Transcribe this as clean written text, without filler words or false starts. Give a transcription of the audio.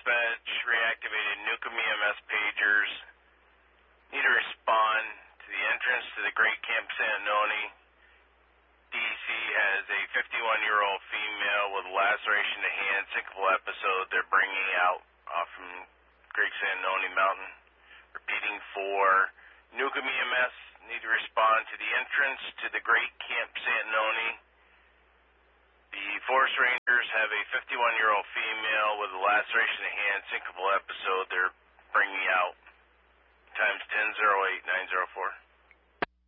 dispatch reactivated Newcomb EMS pagers. Need to respond to the entrance to the Great Camp Santanoni. DC has a 51-year-old female with laceration to hand, syncopal episode they're bringing out from Great Santanoni Mountain. Repeating for Newcomb EMS, need to respond to the entrance to the Great Camp Santanoni. The Forest Rangers have a 51-year-old female with a laceration to hand, syncopal episode they're bringing out. Times